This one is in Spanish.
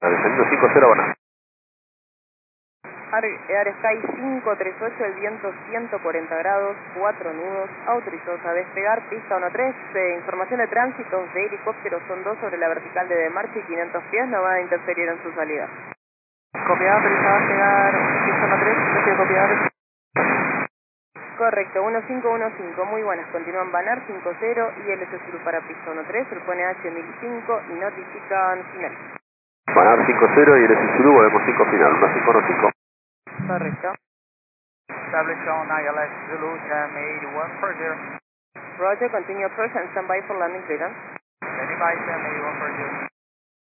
Descendiendo 50, buenas. Air Sky 538, el viento 140 grados, 4 nudos, autorizados a despegar, pista 13, información de tránsito de helicópteros son 2 sobre la vertical de demarche y 500 pies, no van a interferir en su salida. Copiado, autorizado a despegar, pista 13, recibe copiado. Correcto, 1515, muy buenas, continúan Banar 50 y LS Sur para pista 13, el pone H1005 y notifican final. Banar 50 y el Suru, volvemos 5 final, 1515. Correcto. Establish on ILS Zulu, Jam 8140. Roger, continue approach and stand by for landing clearance. Standing by, Jam 8140.